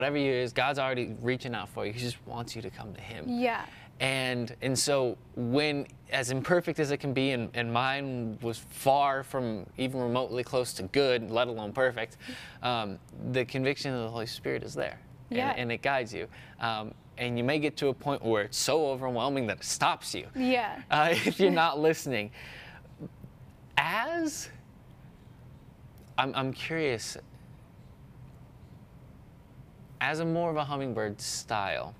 whatever it is, God's already reaching out for you. He just wants you to come to him. Yeah. And so when, as imperfect as it can be, and mine was far from even remotely close to good, let alone perfect, the conviction of the Holy Spirit is there. Yeah. And it guides you. And you may get to a point where it's so overwhelming that it stops you. Yeah. If you're not listening. I'm curious, as a more of a hummingbird style,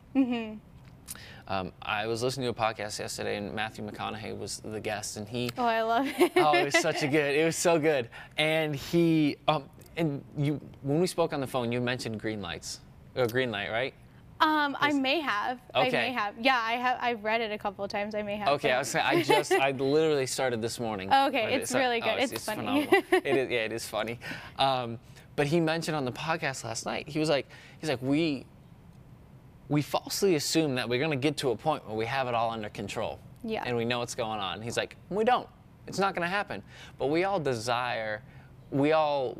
I was listening to a podcast yesterday, and Matthew McConaughey was the guest, and he... Oh, I love it. Oh, it was it was so good. And he, when we spoke on the phone, you mentioned green lights, or green light, right? I may have. Okay. I may have. Yeah, I have. I've read it a couple of times. I may have. Okay, I literally started this morning. Okay, it's really good. It's funny. Phenomenal. It is, yeah, it is funny. But he mentioned on the podcast last night, he's like, we falsely assume that we're gonna get to a point where we have it all under control. Yeah. And we know what's going on. He's like, we don't. It's not gonna happen. But we all desire, we love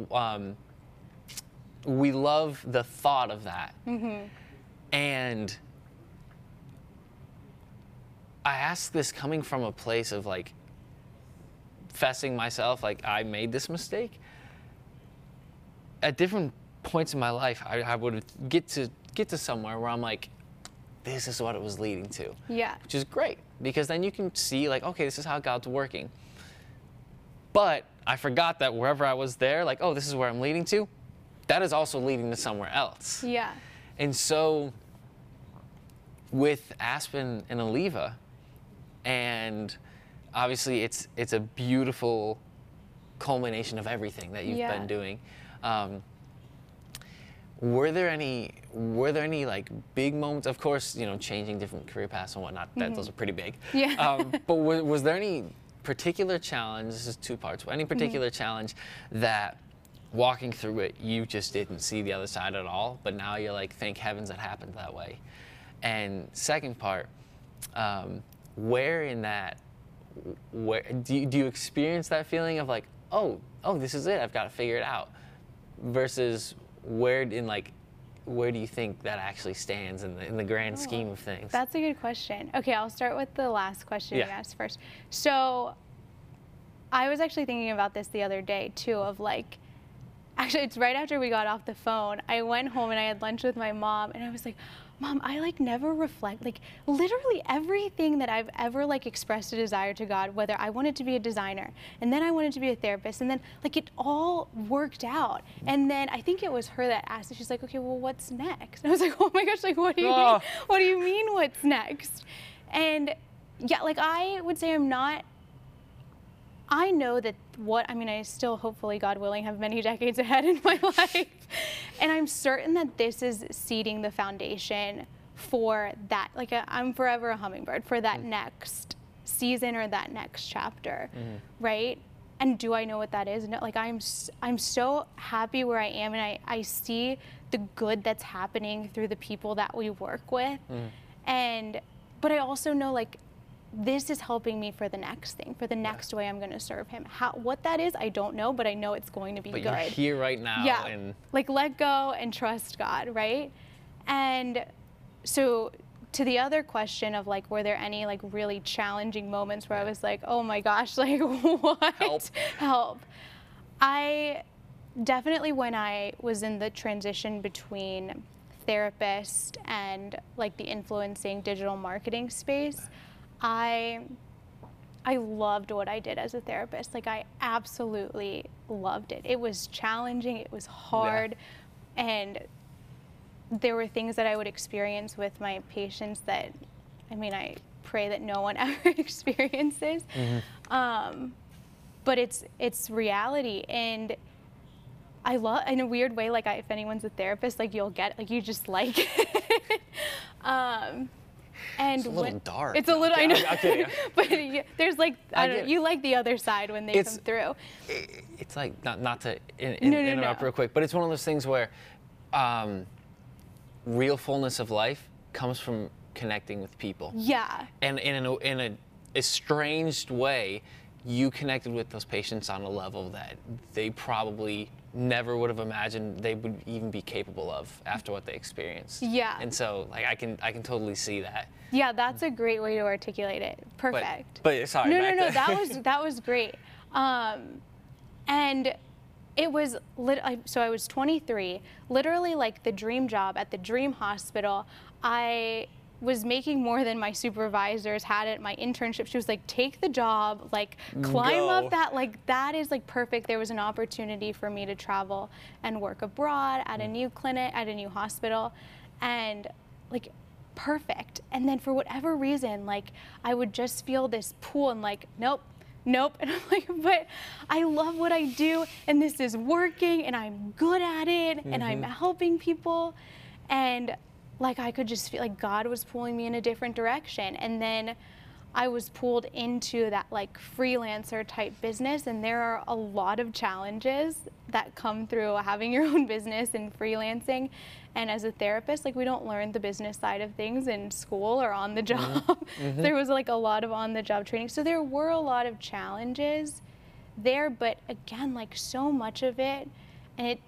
the thought of that. And I ask this coming from a place of like fessing myself, like I made this mistake. At different points in my life, I would get to somewhere where I'm like, this is what it was leading to. Yeah. Which is great, because then you can see like, okay, this is how God's working. But I forgot that wherever I was there, like, oh, this is where I'm leading to, that is also leading to somewhere else. Yeah. And so with Aspen and Oliva, and obviously it's a beautiful culmination of everything that you've been doing. Were there any like big moments? Of course, you know, changing different career paths and whatnot, those are pretty big. Yeah. But was there any particular challenge, this is two parts, any particular challenge that walking through it, you just didn't see the other side at all, but now you're like, thank heavens that happened that way? And second part, where in that, where do you experience that feeling of like, oh, this is it, I've got to figure it out, versus where do you think that actually stands in the grand scheme of things? That's a good question. Okay, I'll start with the last question you asked first. So I was actually thinking about this the other day too, of like, actually it's right after we got off the phone, I went home and I had lunch with my mom, and I was like, Mom, I like never reflect, like literally everything that I've ever like expressed a desire to God, whether I wanted to be a designer and then I wanted to be a therapist, and then like it all worked out. And then I think it was her that asked, she's like, okay, well, what's next? And I was like, oh my gosh, like what do you mean? What do you mean what's next? And yeah, like I would say I know that I still, hopefully, God willing, have many decades ahead in my life. And I'm certain that this is seeding the foundation for that. Like, I'm forever a hummingbird for that next season or that next chapter, right? And do I know what that is? No, like, I'm so happy where I am, and I see the good that's happening through the people that we work with. But I also know, like, this is helping me for the next thing, for the next way I'm going to serve him. What that is, I don't know, but I know it's going to be good. But you're here right now. Yeah, and like let go and trust God, right? And so to the other question of like, were there any like really challenging moments where I was like, oh my gosh, like what? Help. I definitely, when I was in the transition between therapist and like the influencing digital marketing space, I loved what I did as a therapist. Like I absolutely loved it. It was challenging, it was hard, and there were things that I would experience with my patients that, I mean, I pray that no one ever experiences. But it's reality, and I love, in a weird way, like if anyone's a therapist, like you'll get, like you just like it. And it's a little dark. It's a little, I know. I'm kidding. But there's like, I don't know, you like the other side when they come through. It's like, not to interrupt real quick, but it's one of those things where real fullness of life comes from connecting with people. Yeah. And in a estranged way, you connected with those patients on a level that they probably never would have imagined they would even be capable of after what they experienced. Yeah. And so like I can totally see that. Yeah, that's a great way to articulate it. Perfect. But sorry. No, that was great. And it was so I was 23, literally like the dream job at the dream hospital. I was making more than my supervisors had at my internship. She was like, take the job, like climb up that, like that is like perfect. There was an opportunity for me to travel and work abroad at a new clinic, at a new hospital, and like perfect. And then for whatever reason, like I would just feel this pull and like, nope. And I'm like, but I love what I do and this is working and I'm good at it and I'm helping people. And like I could just feel like God was pulling me in a different direction. And then I was pulled into that like freelancer type business, and there are a lot of challenges that come through having your own business and freelancing. And as a therapist, like we don't learn the business side of things in school or on the job. There was like a lot of on the job training. So there were a lot of challenges there, but again, like so much of it, and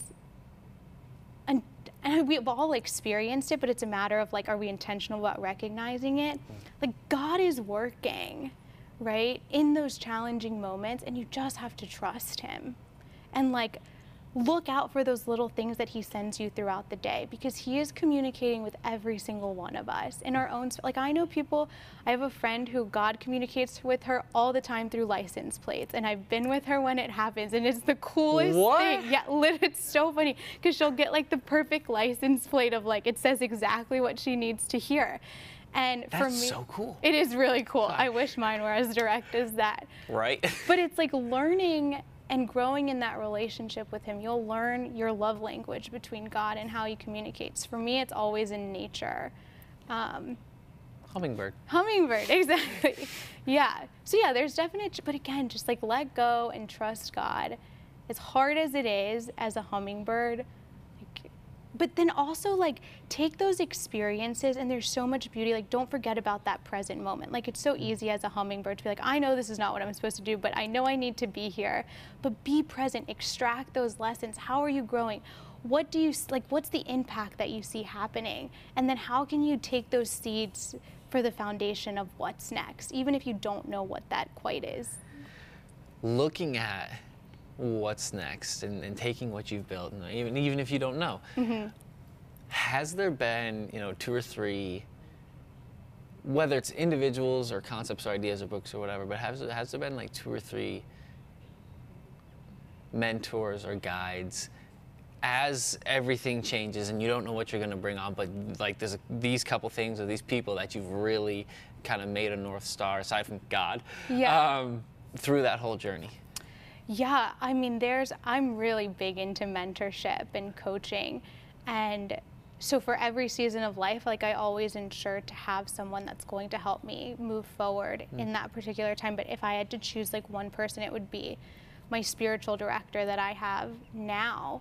we've all experienced it, but it's a matter of like, are we intentional about recognizing it? Like God is working, right, in those challenging moments, and you just have to trust him. And like, look out for those little things that he sends you throughout the day, because he is communicating with every single one of us in our own, like I know people, I have a friend who God communicates with her all the time through license plates, and I've been with her when it happens, and it's the coolest thing. Yeah, it's so funny, because she'll get like the perfect license plate of like, it says exactly what she needs to hear. And for me, that's so cool. It is really cool. I wish mine were as direct as that. Right. But it's like learning and growing in that relationship with him. You'll learn your love language between God and how he communicates. For me, it's always in nature. Hummingbird. Hummingbird, exactly. Yeah. So yeah, there's definite, but again, just like let go and trust God. As hard as it is as a hummingbird, but then also like take those experiences, and there's so much beauty. Like don't forget about that present moment. Like it's so easy as a hummingbird to be like, I know this is not what I'm supposed to do, but I know I need to be here. But be present, extract those lessons. How are you growing? What do you like? What's the impact that you see happening? And then how can you take those seeds for the foundation of what's next, even if you don't know what that quite is? Looking at what's next and taking what you've built, and even if you don't know, has there been 2 or 3, whether it's individuals or concepts or ideas or books or whatever, but has there been like 2 or 3 mentors or guides as everything changes and you don't know what you're going to bring on, but like there's these couple things or these people that you've really kind of made a North Star aside from God through that whole journey? Yeah, I mean, I'm really big into mentorship and coaching. And so for every season of life, like I always ensure to have someone that's going to help me move forward in that particular time. But if I had to choose like one person, it would be my spiritual director that I have now,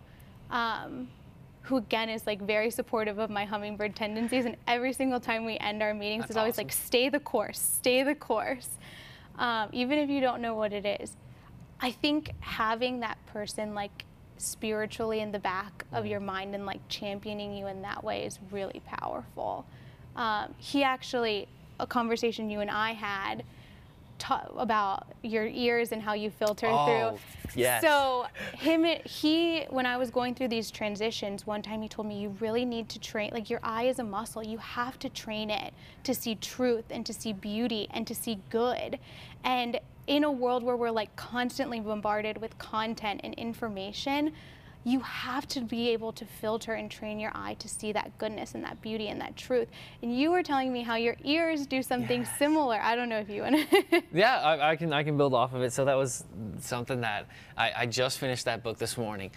who again is like very supportive of my hummingbird tendencies. And every single time we end our meetings, it's always like, stay the course, stay the course. Even if you don't know what it is. I think having that person like spiritually in the back of your mind and like championing you in that way is really powerful. He actually, a conversation you and I had about your ears and how you filter through. Yes. So when I was going through these transitions, one time he told me, you really need to train, like your eye is a muscle. You have to train it to see truth and to see beauty and to see good. And in a world where we're like constantly bombarded with content and information, you have to be able to filter and train your eye to see that goodness and that beauty and that truth. And you were telling me how your ears do something similar. I don't know if you want to. Yeah, I can build off of it. So that was something that I just finished that book this morning,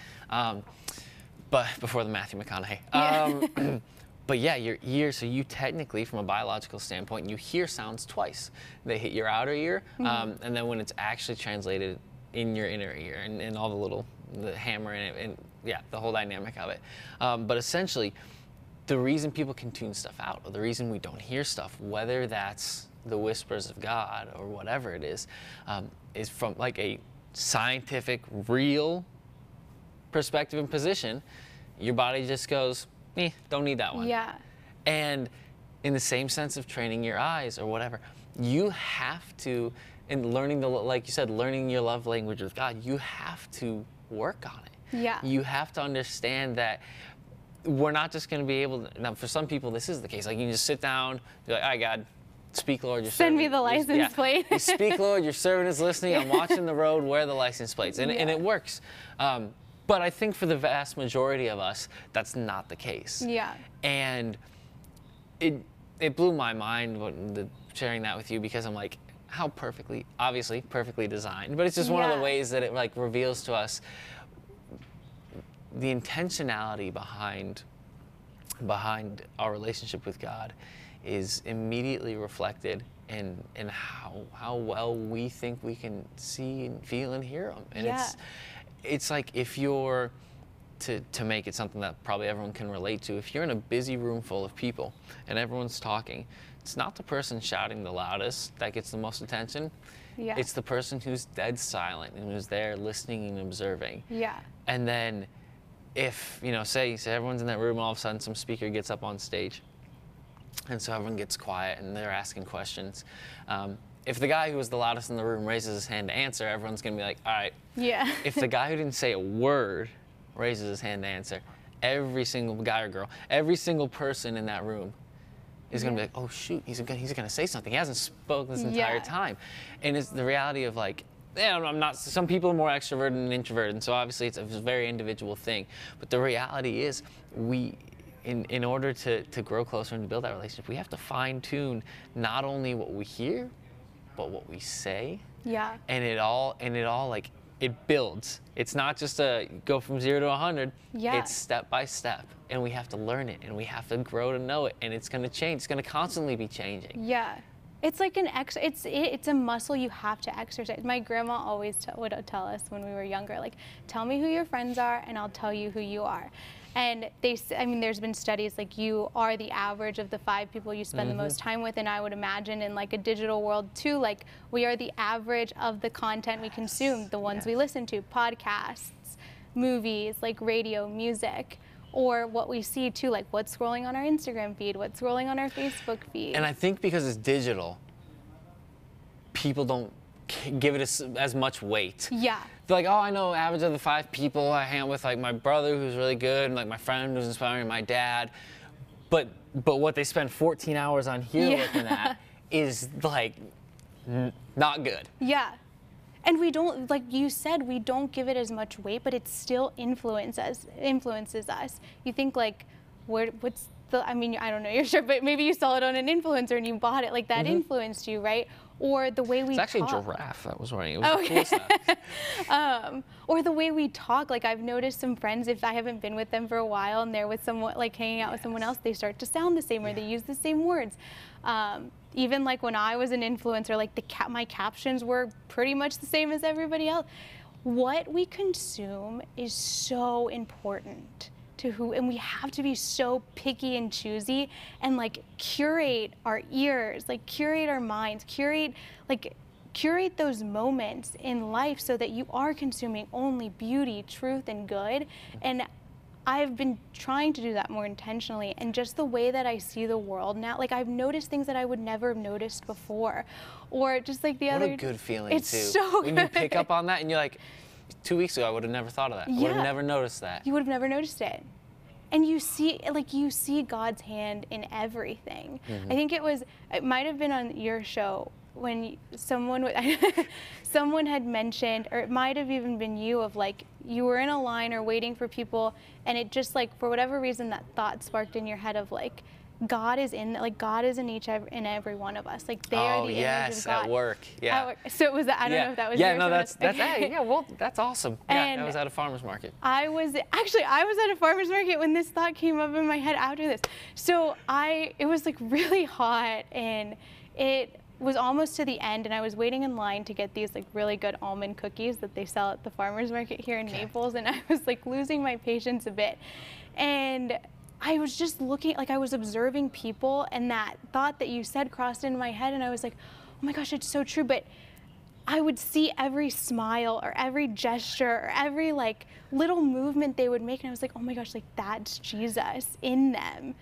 but before the Matthew McConaughey. But yeah, your ears, so you technically, from a biological standpoint, you hear sounds twice. They hit your outer ear, and then when it's actually translated in your inner ear, and all the hammer in it, and yeah, the whole dynamic of it. But essentially, the reason people can tune stuff out, or the reason we don't hear stuff, whether that's the whispers of God or whatever it is from like a scientific, real perspective and position, your body just goes, don't need that one. Yeah. And in the same sense of training your eyes or whatever, you have to, in learning like you said, learning your love language with God, you have to work on it. Yeah. You have to understand that we're not just going to be able to, now for some people this is the case, like you can just sit down, be like, all right, God, speak, Lord, your Send servant. me the license plate. You speak, Lord, your servant is listening, I'm watching the road, where are the license plates? And it works. But I think for the vast majority of us, that's not the case. Yeah. And it blew my mind sharing that with you, because I'm like, how obviously perfectly designed, but it's just one of the ways that it like reveals to us the intentionality behind our relationship with God is immediately reflected in how well we think we can see and feel and hear Him. And it's like, if you're to make it something that probably everyone can relate to, if you're in a busy room full of people and everyone's talking, it's not the person shouting the loudest that gets the most attention. Yeah. It's the person who's dead silent and who's there listening and observing. Yeah. And then if, say everyone's in that room and all of a sudden some speaker gets up on stage, and so everyone gets quiet and they're asking questions. If the guy who was the loudest in the room raises his hand to answer, everyone's going to be like, all right. Yeah. If the guy who didn't say a word raises his hand to answer, every single guy or girl, every single person in that room is going to be like, oh shoot, he's going to say something. He hasn't spoken this entire time. And it's the reality of like, I'm not, some people are more extroverted than introverted, and so obviously it's a very individual thing. But the reality is, in order to grow closer and to build that relationship, we have to fine tune not only what we hear, but what we say. Yeah. And it all like, it builds. It's not just a go from 0 to 100. Yeah. It's step by step, and we have to learn it, and we have to grow to know it, and it's going to change. It's going to constantly be changing. Yeah. It's like it's a muscle you have to exercise. My grandma always would tell us when we were younger, like, tell me who your friends are and I'll tell you who you are. And there's been studies like you are the average of the 5 people you spend the most time with, and I would imagine in like a digital world too, like we are the average of the content we consume, the ones we listen to, podcasts, movies, like radio, music, or what we see too, like what's scrolling on our Instagram feed, what's scrolling on our Facebook feed. And I think because it's digital, people don't give it as much weight. Yeah. They're like, oh, I know average of the 5 people I hang out with, like my brother who's really good, and like my friend who's inspiring, my dad. But what they spend 14 hours on here looking at is like not good. Yeah. And we don't, like you said, we don't give it as much weight, but it still influences us. You think like, what's the, I mean, I don't know, you're sure, but maybe you saw it on an influencer and you bought it, like that influenced you, right? Or the way we talk. It's actually a giraffe that was wearing it. It was the coolest stuff. Or the way we talk. Like I've noticed some friends, if I haven't been with them for a while and they're with someone, like hanging out with someone else, they start to sound the same or they use the same words. Even like when I was an influencer, like my captions were pretty much the same as everybody else. What we consume is so important to and we have to be so picky and choosy and like curate our ears, like curate our minds, curate those moments in life so that you are consuming only beauty, truth, and good. And I've been trying to do that more intentionally, and just the way that I see the world now, like I've noticed things that I would never have noticed before, or just like What a good feeling it's too. So when good. you pick up on that and you're like, 2 weeks ago I would have never thought of that. I would have never noticed that. You would have never noticed it. And you see God's hand in everything. I think it might have been on your show when someone had mentioned, or it might have even been you, of like you were in a line or waiting for people, and it just like for whatever reason that thought sparked in your head of like God is in in every one of us. Like they are the image of God. At work. Yeah. At work. So it was. I don't know if that was. Yeah, yours no, or that's not. yeah. Well, that's awesome. Yeah, And I was at a farmer's market. I was at a farmer's market when this thought came up in my head after this. So it was like really hot, and it was almost to the end, and I was waiting in line to get these like really good almond cookies that they sell at the farmer's market here in Naples, and I was like losing my patience a bit. And I was just looking, like I was observing people, and that thought that you said crossed into my head, and I was like, oh my gosh, it's so true. But I would see every smile or every gesture or every like little movement they would make, and I was like, oh my gosh, like that's Jesus in them.